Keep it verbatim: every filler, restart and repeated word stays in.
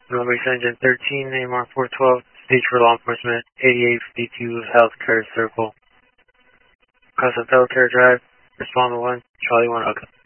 Runway Engine thirteen, A M R four twelve, stage for law enforcement, eighty-eight fifty-two Healthcare Circle. Casa Healthcare Drive, respond to one, Charlie one, okay.